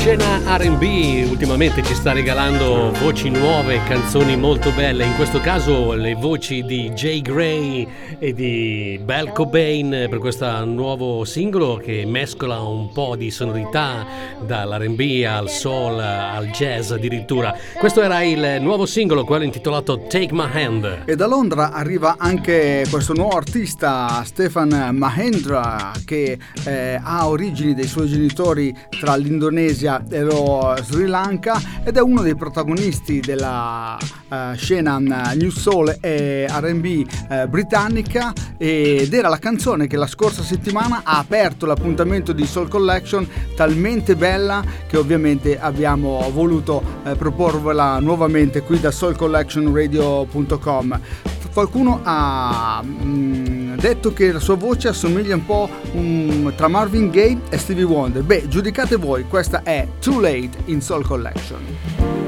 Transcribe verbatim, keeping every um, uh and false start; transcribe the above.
scena R and B ultimamente ci sta regalando voci nuove, canzoni molto belle, in questo caso le voci di Jay Gray e di Belle Cobain per questo nuovo singolo che mescola un po' di sonorità dall'R and B al soul al jazz addirittura. Questo era il nuovo singolo, quello intitolato Take My Hand. E da Londra arriva anche questo nuovo artista, Stefan Mahendra, che eh, ha origini dei suoi genitori tra l'Indonesia e lo Sri Lanka ed è uno dei protagonisti della uh, scena New Soul e R and B uh, britannica, ed era la canzone che la scorsa settimana ha aperto l'appuntamento di Soul Collection, talmente bella che ovviamente abbiamo voluto uh, proporvela nuovamente qui da soul collection radio punto com. Qualcuno ha mh, detto che la sua voce assomiglia un po' um, tra Marvin Gaye e Stevie Wonder. Beh, giudicate voi, questa è Too Late in Soul Collection.